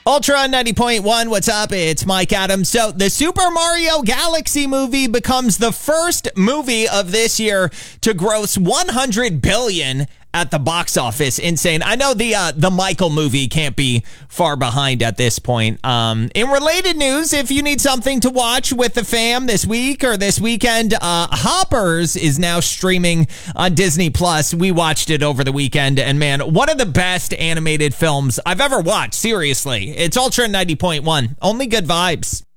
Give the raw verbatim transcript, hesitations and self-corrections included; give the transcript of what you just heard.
Ultra ninety point one, what's up? It's Mike Adams. So the Super Mario Galaxy movie becomes the first movie of this year to gross one hundred billion dollars at the box office. Insane. I know the uh, the Michael movie can't be far behind at this point. Um, in related news, if you need something to watch with the fam this week or this weekend, uh, Hoppers is now streaming on Disney Plus. We watched it over the weekend, and man, one of the best animated films I've ever watched. Seriously, it's Ultra ninety point one. Only good vibes.